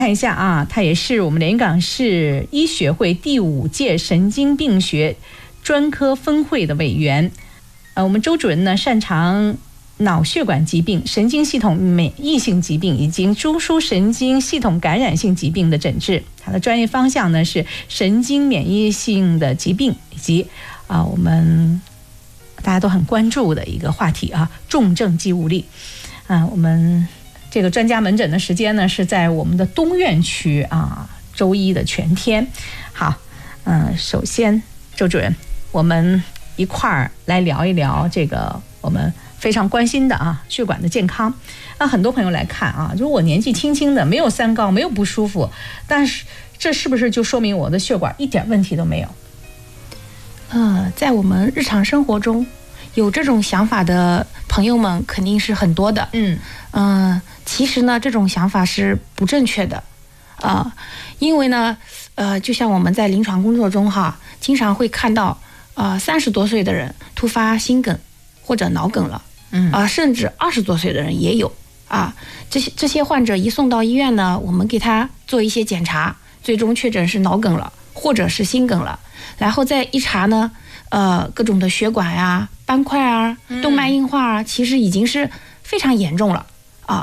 看一下啊，他也是我们连云港市医学会第5届神经病学专科分会的委员。我们周主任呢擅长脑血管疾病、神经系统免疫性疾病以及中枢神经系统感染性疾病的诊治。他的专业方向呢是神经免疫性的疾病以及我们大家都很关注的一个话题啊，重症肌无力。我们这个专家门诊的时间呢是在我们的东院区啊，周一的全天。好，首先周主任，我们一块儿来聊一聊这个我们非常关心的啊血管的健康。很多朋友来看啊，就是我年纪轻轻的，没有三高，没有不舒服，但是这是不是就说明我的血管一点问题都没有？ 在我们日常生活中，有这种想法的朋友们肯定是很多的。其实呢，这种想法是不正确的。因为呢，就像我们在临床工作中经常会看到30多岁的人突发心梗或者脑梗了，甚至20多岁的人也有这些患者一送到医院呢，我们给他做一些检查，最终确诊是脑梗了或者是心梗了，然后再一查呢，各种的血管呀、斑块啊、动脉硬化啊，其实已经是非常严重了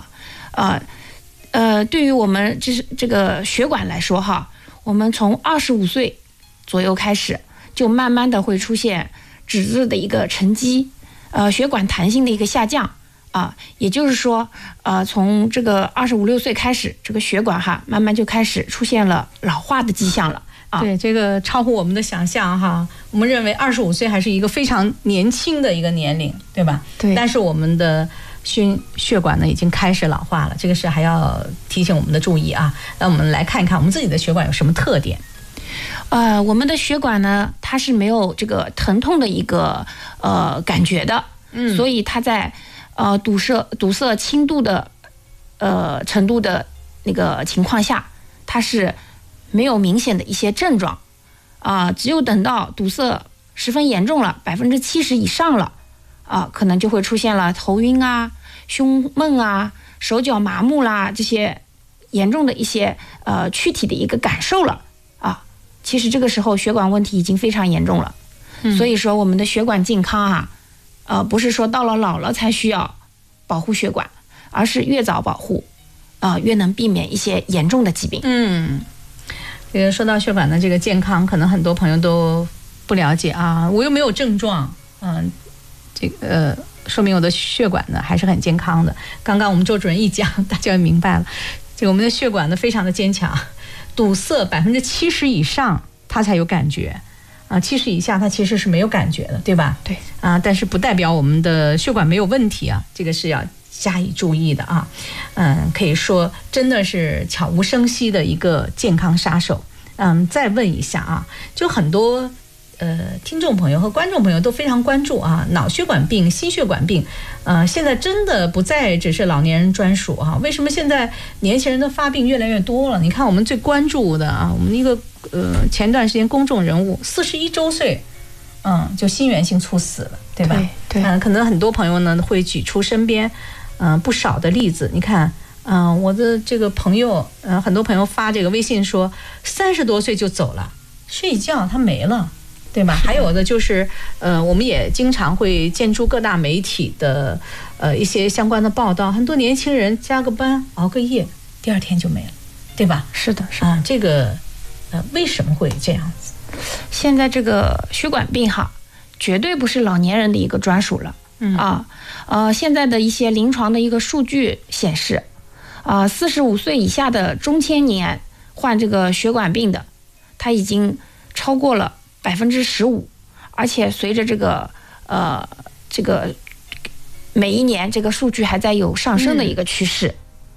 对于我们这个血管来说我们从25岁左右开始，就慢慢的会出现脂质的一个沉积，血管弹性的一个下降也就是说从这个25、26岁开始，这个血管慢慢就开始出现了老化的迹象了。 对，这个超乎我们的想象我们认为25岁还是一个非常年轻的一个年龄，对吧？ 对。 但是我们的血管呢已经开始老化了，这个是还要提醒我们的注意那我们来看一看我们自己的血管有什么特点。 我们的血管呢，它是没有这个疼痛的一个感觉的，所以它在堵塞轻度的程度的那个情况下，它是没有明显的一些症状只有等到堵塞十分严重了，70%以上了可能就会出现了头晕胸闷手脚麻木啦，这些严重的一些躯体的一个感受了其实这个时候血管问题已经非常严重了。所以说我们的血管健康不是说到了老了才需要保护血管，而是越早保护越能避免一些严重的疾病。 这个说到血管的这个健康，可能很多朋友都不了解我又没有症状这个说明我的血管呢还是很健康的。刚刚我们周主任一讲，大家就明白了，这个我们的血管呢非常的坚强，堵塞70%以上它才有感觉70%以下它其实是没有感觉的，对吧？ 对但是不代表我们的血管没有问题这个是要加以注意的可以说真的是悄无声息的一个健康杀手。再问一下就很多听众朋友和观众朋友都非常关注脑血管病、心血管病现在真的不再只是老年人专属为什么现在年轻人的发病越来越多了？你看我们最关注的我们一个前段时间公众人物41周岁就心源性猝死了，对吧？ 对可能很多朋友呢会举出身边不少的例子。你看我的这个朋友很多朋友发这个微信说30多岁就走了，睡一觉他没了，对吧？还有的就是我们也经常会见诸各大媒体的一些相关的报道，很多年轻人加个班熬个夜，第二天就没了，对吧？ 是的这个为什么会这样子？ 现在这个血管病绝对不是老年人的一个专属了现在的一些临床的一个数据显示45岁以下的中青年患这个血管病的，它已经超过了15%，而且随着这个每一年这个数据还在有上升的一个趋势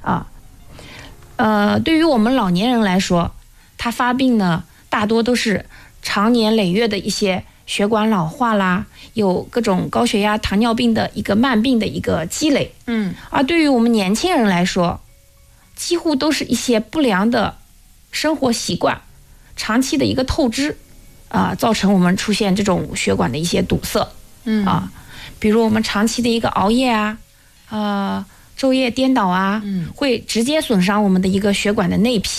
对于我们老年人来说，他发病呢大多都是长年累月的一些血管老化啦，有各种高血压、糖尿病的一个慢病的一个积累而对于我们年轻人来说，几乎都是一些不良的生活习惯、长期的一个透支造成我们出现这种血管的一些堵塞比如我们长期的一个熬夜昼夜颠倒会直接损伤我们的一个血管的内皮